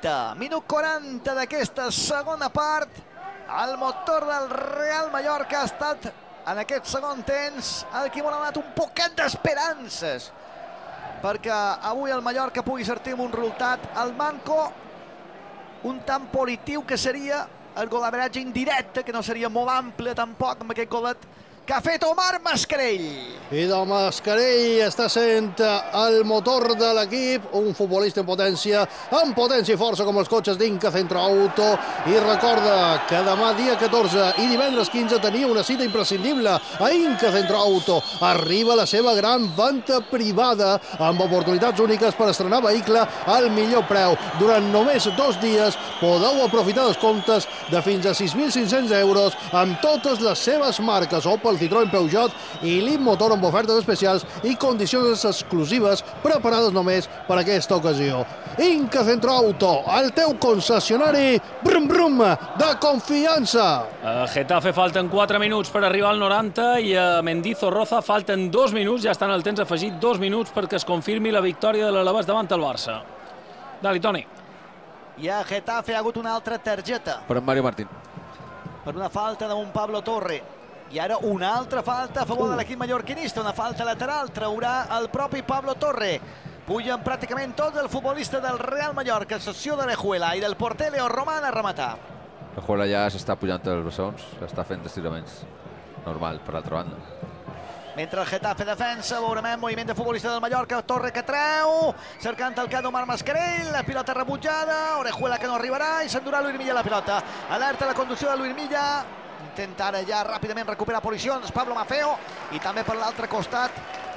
40, minut 40 d'aquesta segona part. El motor del Real Mallorca ha estat, en aquest segon temps, el que m'ha donat un poquet d'esperances perquè avui el Mallorca pugui sortir amb un resultat al manco un tant positiu, que seria el golaveratge indirecte, que no seria molt ample tampoc amb aquest golet que ha fet Omar Mascarell. I del Mascarell està sent el motor de l'equip, un futbolista amb potència i força com els cotxes d'Inca Centro Auto. I recorda que demà dia 14 i divendres 15 tenia una cita imprescindible a Inca Centro Auto. Arriba la seva gran venda privada amb oportunitats úniques per estrenar vehicle al millor preu. Durant només 2 dies podeu aprofitar descomptes de fins a 6.500 euros amb totes les seves marques, Opel, Citroën, Peugeot i Lim Motor, amb ofertes especials i condicions exclusives preparades només per aquesta ocasió. Inca Centro Auto, el teu concessionari brum brum de confiança. A Getafe falten 4 minuts per arribar al 90 i a Mendizorroza falten 2 minuts, ja estan al temps afegit 2 minuts perquè es confirmi la victòria de l'Alavés davant el Barça. Dali, Toni. I a Getafe ha hagut una altra targeta. Per en Mario Martín. Per una falta d'un Pablo Torre. I ara una altra falta a favor de l'equip mallorquinista, una falta lateral, traurà el propi Pablo Torre. Pugen pràcticament tots el futbolista del Real Mallorca, excepció d'Orejuela i del porter Leo Roman a rematar. Orejuela ja s'està pujant els bessons, està fent estiraments. Normal, per l'altra banda. Mentre el Getafe defensa, veurem moviment de futbolista del Mallorca, Torre que treu, cercant el cap d'Omar Mascarell, la pilota rebutjada, Orejuela que no arribarà i s'endurà Luis Milla la pilota. Alerta la conducció de Luis Milla. Intenta ara ja ràpidament recuperar posicions Pablo Maffeo i també per l'altre costat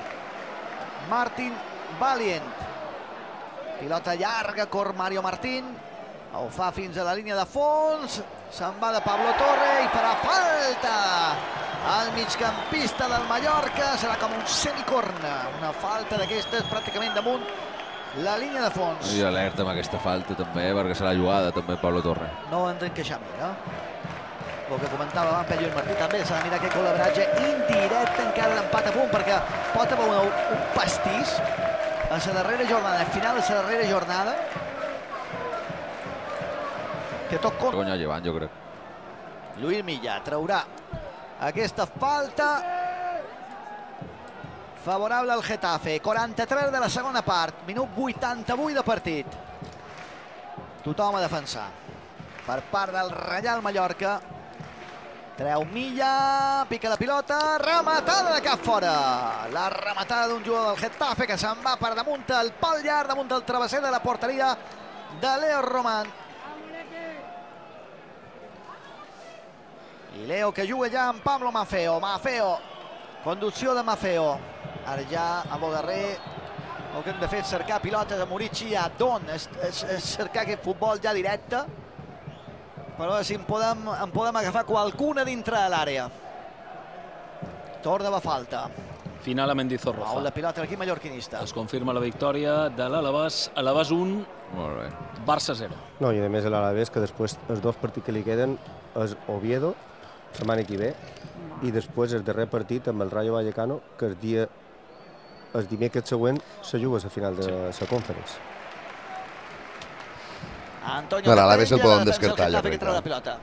Martin Valient. Pilota llarga, cor Mario Martín, ho fa fins a la línia de fons, se'n va de Pablo Torre i farà falta al migcampista del Mallorca. Serà com un semicorna, una falta d'aquestes pràcticament damunt la línia de fons. I alerta amb aquesta falta també, perquè serà jugada també Pablo Torre. No han d'encaixar més, no? El que comentava abans per Lluís Martí, també s'ha de mirar aquest col·laboratge indirecte encara d'empat a punt, perquè pot haver un pastís a la darrera jornada, al final de la darrera jornada, que tot compta. Vergonya llevant, jo crec. Luis Milla traurà aquesta falta favorable al Getafe. 43 de la segona part, minut 88 de partit. Tothom a defensar per part del Real Mallorca. Treu Milla, pica la pilota, rematada de cap fora. La rematada d'un jugador del Getafe que se'n va per damunt el pal llarg, damunt del travesser de la porteria de Leo Roman. I Leo que juga ja amb Pablo Maffeo. Maffeo, conducció de Maffeo. Ara ja a lo darrer el que hem de fer és cercar pilota de Murici a Don, és cercar aquest futbol ja directe, però si en podem agafar qualcuna dintre de l'àrea. Torna la falta. Final a Mendizorroza. La pilota de l'equip mallorquinista. Es confirma la victòria de l'Alavés. Alavés 1, Molt bé. Barça 0. No, i a més l'Alavés, que després els 2 partits que li queden és Oviedo, setmana que ve, i després el darrer partit amb el Rayo Vallecano, que el dimecres següent se juga a la final de la Conference. L'Alavés el podem descartar, jo crec. La pilota.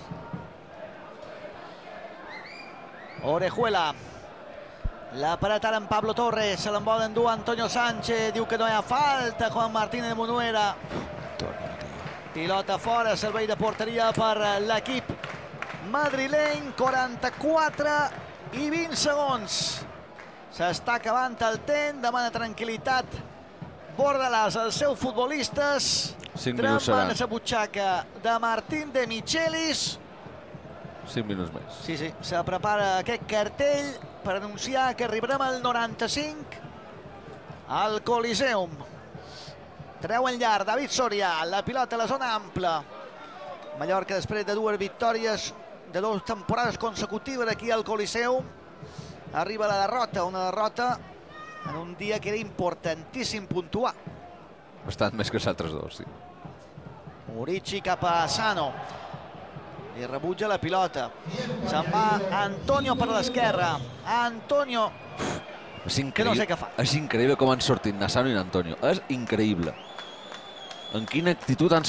Orejuela. La parat ara en Pablo Torres, se l'en vol endur Antonio Sánchez, diu que no hi ha falta, Juan Martínez de Munuera. Pilota fora, servei de porteria per l'equip madrileny, 44 i 20 segons. S'està acabant el temps, demana tranquil·litat Bordalàs als seus futbolistes. 5 minuts seran. Trampa a la butxaca de Martín de Michelis. 5 minuts més. Sí, se prepara aquest cartell per anunciar que arribarem al 95 al Coliseum. Treu en llarg David Soria, la pilota a la zona ampla. Mallorca, després de 2 victòries de 2 temporades consecutives aquí al Coliseum, arriba la derrota, una derrota en un dia que era importantíssim puntuar. Bastant més que els altres 2, sí. Murici cap a Sano. I rebutja la pilota. Se'n va Antonio per l'esquerra. Antonio, que no sé què fa. És increïble com han sortit Nassano i Antonio. És increïble. En quina actitud han